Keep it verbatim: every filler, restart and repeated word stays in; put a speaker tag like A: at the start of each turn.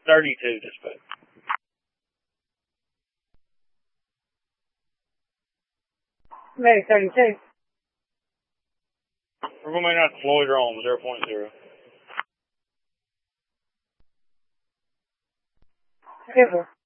A: thirty-two, dispatch.
B: Medic thirty-two.
A: We're going to make out to Floyd Rome, zero point zero.
B: River.